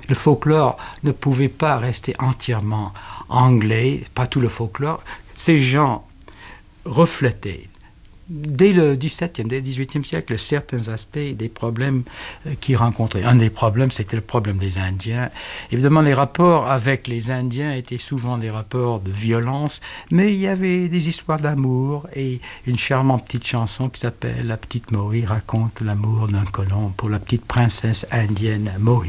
Le folklore ne pouvait pas rester entièrement anglais, pas tout le folklore. Ces gens reflétaient dès le XVIIe, dès le XVIIIe siècle, certains aspects des problèmes qu'ils rencontraient. Un des problèmes, c'était le problème des Indiens. Évidemment, les rapports avec les Indiens étaient souvent des rapports de violence, mais il y avait des histoires d'amour et une charmante petite chanson qui s'appelle « La petite Mohi raconte l'amour d'un colon pour la petite princesse indienne Mohi ».